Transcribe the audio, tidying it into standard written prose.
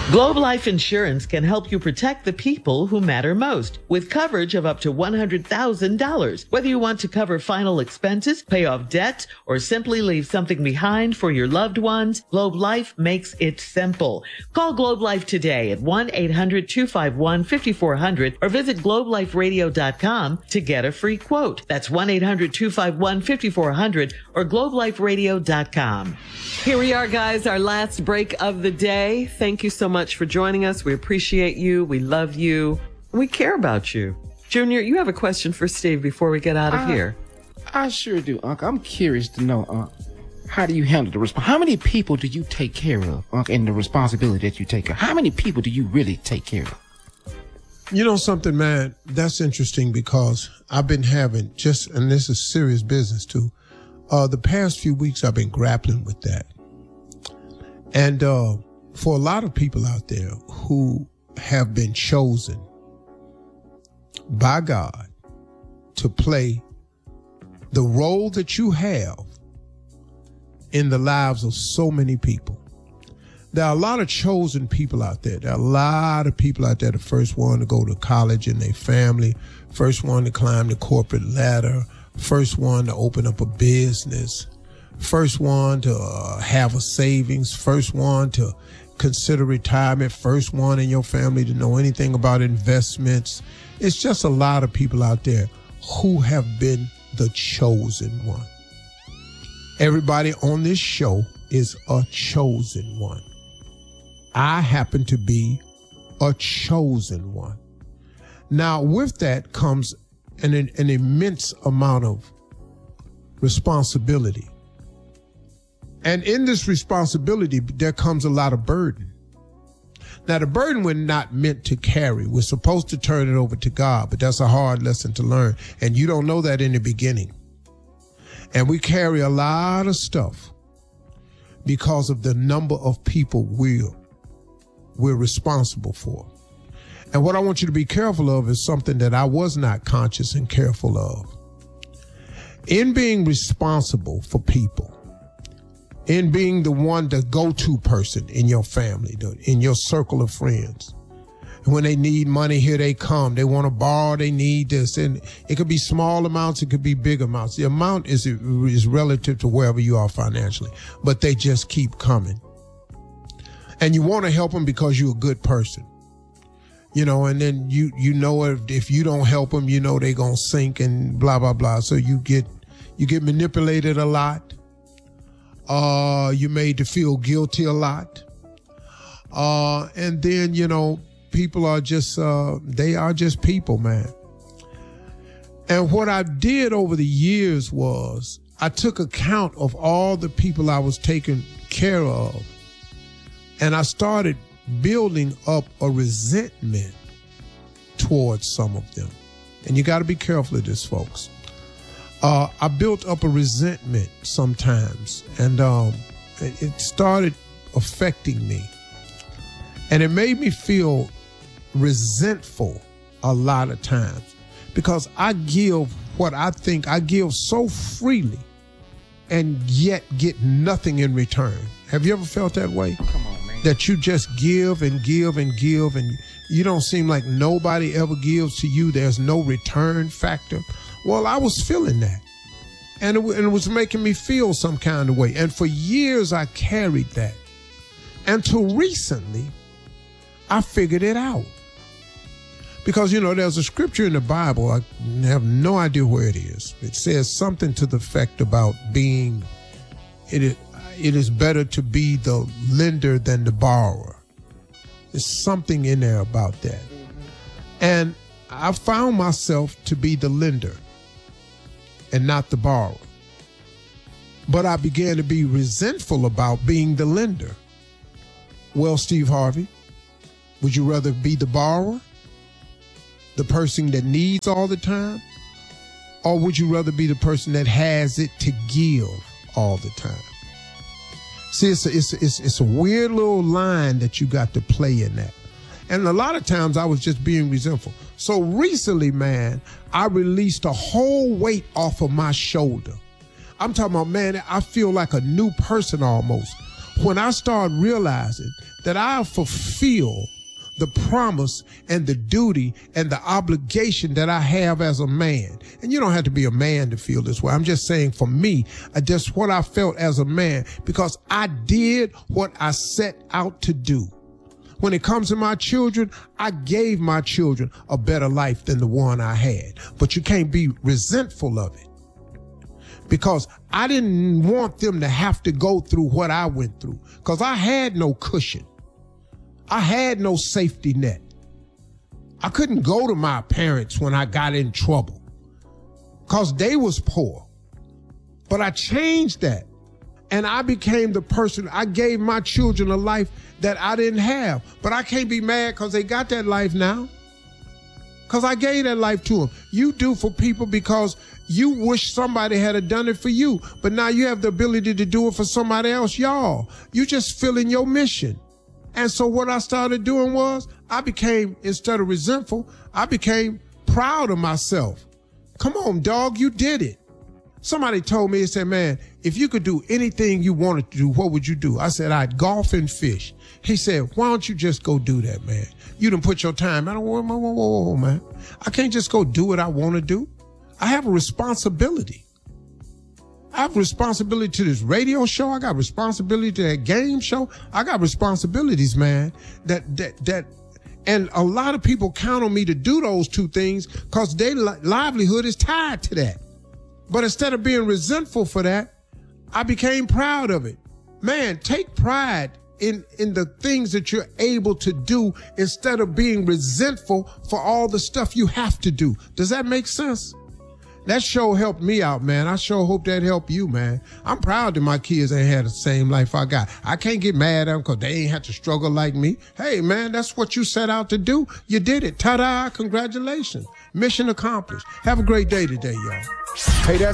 Globe Life Insurance can help you protect the people who matter most with coverage of up to $100,000. Whether you want to cover final expenses, pay off debt, or simply leave something behind for your loved ones, Globe Life makes it simple. Call Globe Life today at 1-800-251-5400 or visit globeliferadio.com to get a free quote. That's 1-800-251-5400 or globeliferadio.com. Here we are, guys, our last break of the day. Thank you so much for joining us. We appreciate you. We love you. We care about you. Junior, you have a question for Steve before we get out of here. I sure do, Unc. I'm curious to know, Unc, how do you handle the how many people do you take care of, Unc, and the responsibility that you take care of? How many people do you really take care of? You know something, man? That's interesting because I've been having and this is serious business too, the past few weeks I've been grappling with that. And for a lot of people out there who have been chosen by God to play the role that you have in the lives of so many people. There are a lot of chosen people out there. There are a lot of people out there, the first one to go to college in their family, first one to climb the corporate ladder, first one to open up a business, first one to have a savings, first one to consider retirement, first one in your family to know anything about investments. It's just a lot of people out there who have been the chosen one. Everybody on this show is a chosen one. I happen to be a chosen one. Now, with that comes an immense amount of responsibility. And in this responsibility, there comes a lot of burden. Now, the burden we're not meant to carry. We're supposed to turn it over to God, but that's a hard lesson to learn. And you don't know that in the beginning. And we carry a lot of stuff because of the number of people we're responsible for. And what I want you to be careful of is something that I was not conscious and careful of. In being responsible for people, in being the one, the go-to person in your family, in your circle of friends. And when they need money, here they come. They want to borrow, they need this. And it could be small amounts, it could be big amounts. The amount is relative to wherever you are financially, but they just keep coming. And you want to help them because you're a good person. You know, and then you know if you don't help them, you know they're going to sink and blah, blah, blah. So you get manipulated a lot. You're made to feel guilty a lot. And then, you know, people are just, they are just people, man. And what I did over the years was I took account of all the people I was taking care of, and I started building up a resentment towards some of them. And you got to be careful of this, folks. I built up a resentment sometimes, and it started affecting me. And it made me feel resentful a lot of times because I give what I think I give so freely and yet get nothing in return. Have you ever felt that way? Come on, man. That you just give and give and give, and you don't seem like nobody ever gives to you. There's no return factor. Well, I was feeling that, and it was making me feel some kind of way. And for years, I carried that. Until recently, I figured it out. Because, you know, there's a scripture in the Bible, I have no idea where it is. It says something to the effect about being, it is better to be the lender than the borrower. There's something in there about that. And I found myself to be the lender and not the borrower. But I began to be resentful about being the lender. Well, Steve Harvey, would you rather be the borrower, the person that needs all the time, or would you rather be the person that has it to give all the time? See, it's a weird little line that you got to play in that. And a lot of times I was just being resentful. So recently, man, I released a whole weight off of my shoulder. I'm talking about, man, I feel like a new person almost when I started realizing that I fulfill the promise and the duty and the obligation that I have as a man. And you don't have to be a man to feel this way. I'm just saying for me, just what I felt as a man, because I did what I set out to do. When it comes to my children, I gave my children a better life than the one I had. But you can't be resentful of it, because I didn't want them to have to go through what I went through, because I had no cushion. I had no safety net. I couldn't go to my parents when I got in trouble because they was poor. But I changed that, and I became the person. I gave my children a life that I didn't have. But I can't be mad because they got that life now, because I gave that life to them. You do for people because you wish somebody had done it for you, but now you have the ability to do it for somebody else. Y'all, you just filling your mission. And so what I started doing was I became, instead of resentful, I became proud of myself. Come on, dog, you did it. Somebody told me, he said, man, if you could do anything you wanted to do, what would you do? I said, I'd golf and fish. He said, why don't you just go do that, man? You done put your time. I don't want, whoa, man. I can't just go do what I want to do. I have a responsibility. I have responsibility to this radio show. I got responsibility to that game show. I got responsibilities, man, and a lot of people count on me to do those two things because their livelihood is tied to that. But instead of being resentful for that, I became proud of it. Man, take pride in the things that you're able to do instead of being resentful for all the stuff you have to do. Does that make sense? That show helped me out, man. I sure hope that helped you, man. I'm proud that my kids ain't had the same life I got. I can't get mad at them because they ain't had to struggle like me. Hey, man, that's what you set out to do. You did it. Ta-da. Congratulations. Mission accomplished. Have a great day today, y'all. Hey, that's